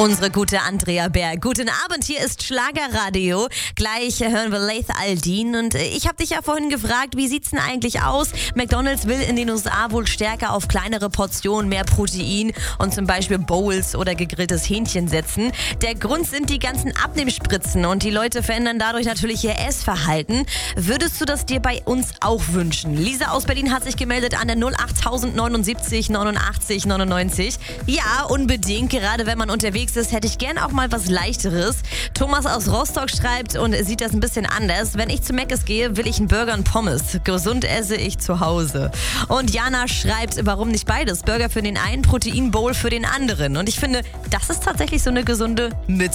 Unsere gute Andrea Berg. Guten Abend, hier ist Schlagerradio. Gleich hören wir Laith Al-Deen und ich habe dich ja vorhin gefragt, wie sieht's denn eigentlich aus? McDonald's will in den USA wohl stärker auf kleinere Portionen, mehr Protein und zum Beispiel Bowls oder gegrilltes Hähnchen setzen. Der Grund sind die ganzen Abnehmspritzen und die Leute verändern dadurch natürlich ihr Essverhalten. Würdest du das dir bei uns auch wünschen? Lisa aus Berlin hat sich gemeldet an der 08079 89 99. Ja, unbedingt, gerade wenn man unterwegs ist, hätte ich gern auch mal was Leichteres. Thomas aus Rostock schreibt und sieht das ein bisschen anders. Wenn ich zu Mc's gehe, will ich einen Burger und Pommes. Gesund esse ich zu Hause. Und Jana schreibt, warum nicht beides? Burger für den einen, Proteinbowl für den anderen. Und ich finde, das ist tatsächlich so eine gesunde Mitte.